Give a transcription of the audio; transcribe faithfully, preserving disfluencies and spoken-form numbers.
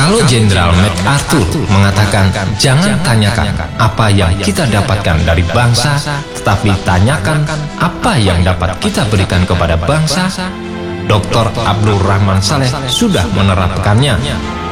Kalau Jenderal MacArthur mengatakan, jangan tanyakan apa yang kita dapatkan dari bangsa, tetapi tanyakan apa yang dapat kita berikan kepada bangsa, doktor Abdul Rahman Saleh sudah menerapkannya.